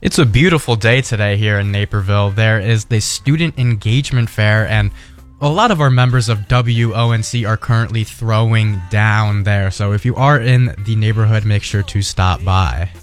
It's a beautiful day today here in Naperville. There is the Student Engagement Fair, and a lot of our members of WONC are currently throwing down there. So if you are in the neighborhood, make sure to stop by.